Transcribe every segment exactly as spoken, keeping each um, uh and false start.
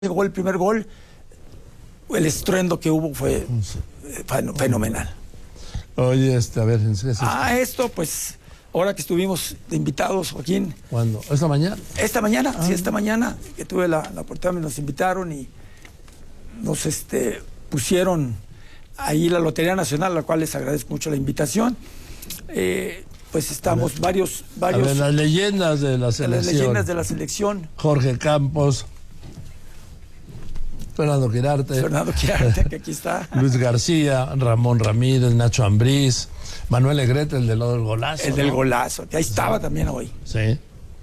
Gol, el primer gol, el estruendo que hubo fue fenomenal. Oye, este, a ver, ¿qué es esto? Ah, esto, pues, ahora que estuvimos de invitados, Joaquín. ¿Cuándo? ¿Esta mañana? Esta mañana, ah. sí, esta mañana, que tuve la, la oportunidad, nos invitaron y nos este, pusieron ahí la Lotería Nacional, a la cual les agradezco mucho la invitación. Eh, pues estamos ver, varios... varios a ver, las leyendas de la selección. Las leyendas de la selección. Jorge Campos. Fernando Quirarte. Fernando Quirarte, que aquí está. Luis García, Ramón Ramírez, Nacho Ambriz, Manuel Negrete, el del golazo. El del ¿no? golazo, que ahí estaba sí. también hoy. Sí.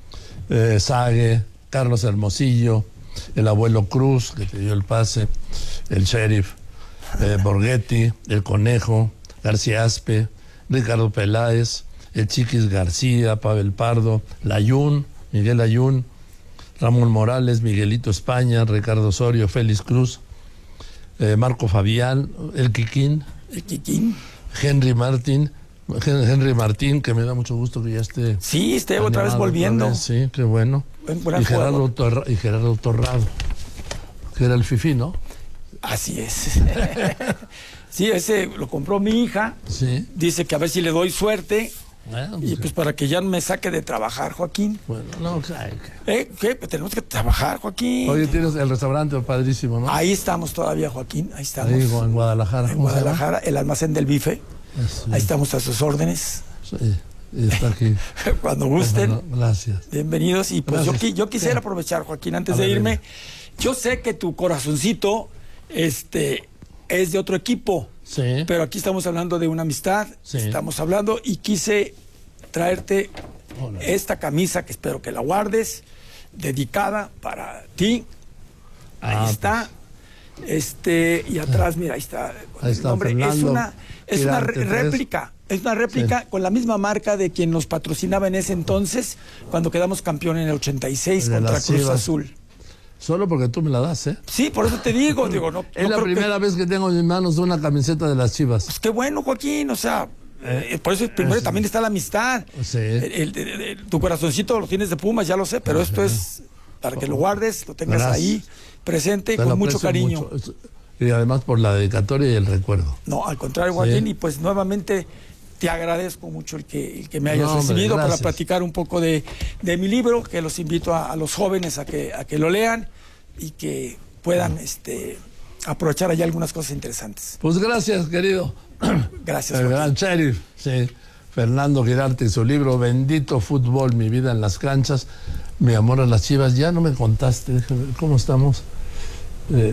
Eh, Sague, Carlos Hermosillo, el abuelo Cruz, que te dio el pase, el sheriff, eh, Borghetti, el Conejo, García Aspe, Ricardo Peláez, el Chiquis García, Pavel Pardo, Layún, Miguel Layún, Ramón Morales, Miguelito España, Ricardo Osorio, Félix Cruz, eh, Marco Fabián, el Quiquín, el Quiquín, Henry Martín, Henry Martín, que me da mucho gusto que ya esté. Sí, esté otra vez volviendo. Otra vez, sí, qué bueno. Buen, y, Gerardo Torra, y Gerardo Torrado, que era el fifí, ¿no? Así es. Sí, ese lo compró mi hija. Sí. Dice que a ver si le doy suerte. Bueno, y pues para que ya me saque de trabajar, Joaquín. Bueno, no, claro. ¿Eh? ¿Qué? Pues tenemos que trabajar, Joaquín. Oye, tienes el restaurante padrísimo, ¿no? Ahí estamos todavía, Joaquín. Ahí estamos. Ahí, en Guadalajara. En Guadalajara, el almacén del bife. Sí. Ahí estamos a sus órdenes. Sí, y está aquí. Cuando gusten. Bueno, gracias. Bienvenidos. Y pues gracias. yo, yo quisiera sí. aprovechar, Joaquín, antes a de ver, irme. dime. Yo sé que tu corazoncito este, es de otro equipo. Sí. Pero aquí estamos hablando de una amistad. Sí. Estamos hablando y quise traerte Hola. esta camisa que espero que la guardes, dedicada para ti. Ahí ah, está. Pues. Este, y atrás, mira, ahí está. Ahí está nombre. Fernando, es una, es una re réplica. Es una réplica sí. con la misma marca de quien nos patrocinaba en ese entonces, cuando quedamos campeón en el ochenta y seis contra Cruz Chivas. Azul. Solo porque tú me la das, ¿eh? Sí, por eso te digo, digo, no. Es no la primera que... vez que tengo en mis manos una camiseta de las Chivas. Pues qué bueno, Joaquín, o sea. Eh, por eso primero sí. también está la amistad. Sí. El, el, el, el, tu corazoncito lo tienes de Pumas, ya lo sé, pero esto es para que lo guardes, lo tengas Gracias. ahí presente y Te con mucho cariño. Mucho. Y además por la dedicatoria y el recuerdo. No, al contrario, Joaquín, sí. y pues nuevamente te agradezco mucho el que, el que me hayas no, hombre, recibido gracias. para platicar un poco de, de mi libro, que los invito a, a los jóvenes a que, a que lo lean y que puedan no. este, aprovechar allá algunas cosas interesantes. Pues gracias, querido. Gracias. El gran sheriff, sí. Fernando Quirarte y su libro Bendito Fútbol, mi vida en las canchas, mi amor a las Chivas. Ya no me contaste, déjame ver cómo estamos. Eh,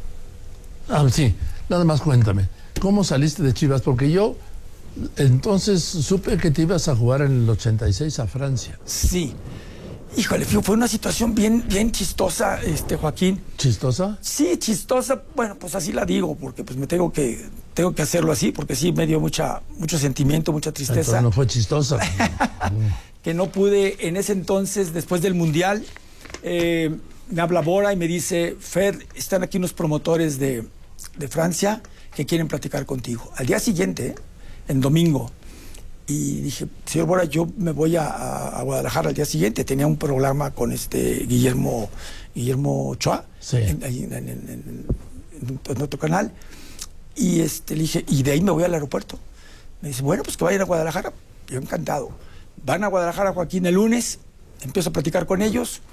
ah, sí, nada más cuéntame. ¿Cómo saliste de Chivas? Porque yo entonces supe que te ibas a jugar en el ochenta y seis a Francia. Sí. Híjole, fue una situación bien, bien chistosa, este Joaquín. ¿Chistosa? Sí, chistosa. Bueno, pues así la digo, porque pues me tengo que, tengo que hacerlo así, porque sí me dio mucha, mucho sentimiento, mucha tristeza. Entonces no fue chistosa. Que no pude en ese entonces, después del Mundial, eh, me habla Bora y me dice, Fer, están aquí unos promotores de, de Francia que quieren platicar contigo. Al día siguiente, en domingo, y dije, señor Bora, yo me voy a, a Guadalajara al día siguiente. Tenía un programa con este Guillermo Guillermo Ochoa sí. en, en, en, en, en otro canal. Y este, le dije, y de ahí me voy al aeropuerto. Me dice, bueno, pues que vayan a Guadalajara. Yo encantado. Van a Guadalajara, Joaquín, el lunes. Empiezo a platicar con ellos.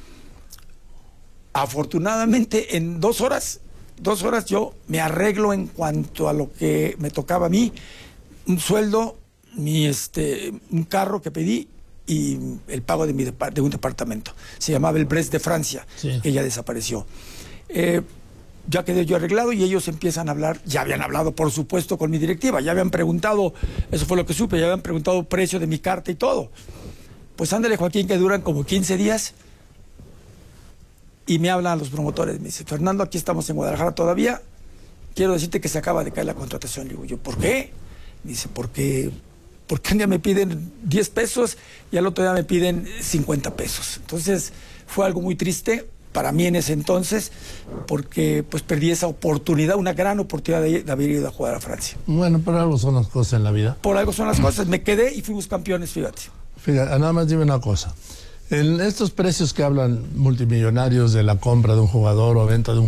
Afortunadamente, en dos horas, dos horas yo me arreglo en cuanto a lo que me tocaba a mí. Un sueldo, mi este un carro que pedí y el pago de mi de un departamento. Se llamaba el Brest de Francia, sí. que ya desapareció. Eh, ya quedé yo arreglado y ellos empiezan a hablar. Ya habían hablado, por supuesto, con mi directiva. Ya habían preguntado, eso fue lo que supe, ya habían preguntado precio de mi carta y todo. Pues ándale, Joaquín, que duran como quince días. Y me hablan los promotores. Me dice, Fernando, aquí estamos en Guadalajara todavía. Quiero decirte que se acaba de caer la contratación. Le digo yo, ¿por qué? Me dice, porque... porque un día me piden diez pesos y al otro día me piden cincuenta pesos. Entonces fue algo muy triste para mí en ese entonces, porque pues perdí esa oportunidad, una gran oportunidad de, de haber ido a jugar a Francia. Bueno, por algo son las cosas en la vida. Por algo son las cosas. Me quedé y fuimos campeones, fíjate. Fíjate, nada más dime una cosa. En estos precios que hablan multimillonarios de la compra de un jugador o venta de un